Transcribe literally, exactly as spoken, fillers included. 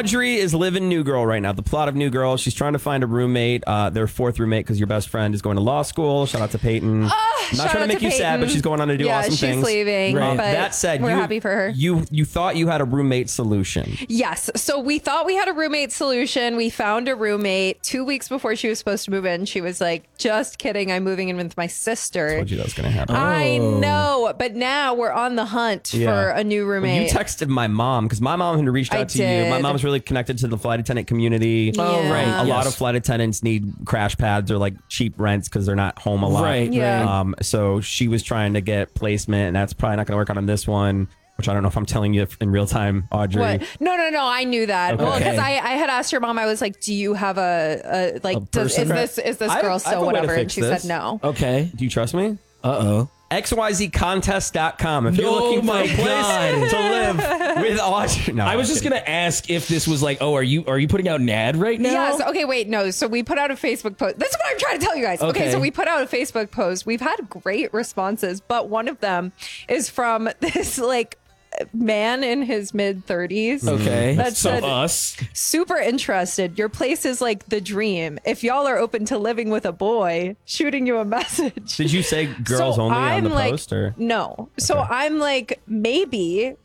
Audrey is living New Girl right now. The plot of New Girl. She's trying to find a roommate. Uh, their fourth roommate because your best friend is going to law school. Shout out to Peyton. Oh, I'm not trying to make to you Peyton. sad, but she's going on to do yeah, awesome she's things. leaving. Um, But that said, we're you, happy for her. You you thought you had a roommate solution. Yes. So we thought we had a roommate solution. We found a roommate two weeks before she was supposed to move in. She was like, just kidding. I'm moving in with my sister. Told you that was going to happen. I know. But now we're on the hunt Yeah. for a new Well, roommate. you texted my mom because my mom had reached I out to you. My did. mom's really connected to the flight attendant community. Oh, Yeah. right. A lot Yes. of flight attendants need crash pads or like cheap rents because they're not home a lot. Right, Yeah. right. Um, so she was trying to get placement, and that's probably not going to work out on this one. Which I don't know if I'm telling you in real time, Audrey. What? No, no, no. I knew that. Okay. Well, because I, I had asked your mom. I was like, "Do you have a, a like? A does, is person? this is this I have- girl I have still a way to whatever?" And fix she this. said no. Okay. Do you trust me? Uh-oh. X Y Z contest dot com. If you're Oh looking for my a place God. to live with Audrey. No, I was I'm just kidding. gonna ask if this was like, oh, are you are you putting out an ad right now? Yes. Okay. Wait. No. So we put out a Facebook post. That's what I'm trying to tell you guys. Okay. Okay. So we put out a Facebook post. We've had great responses, but one of them is from this like man in his mid thirties. Okay. That so said- us. Super interested. Your place is like the dream. If y'all are open to living with a boy, shooting you a message. Did you say girls So only on I'm the like, post or? No. So I'm like, maybe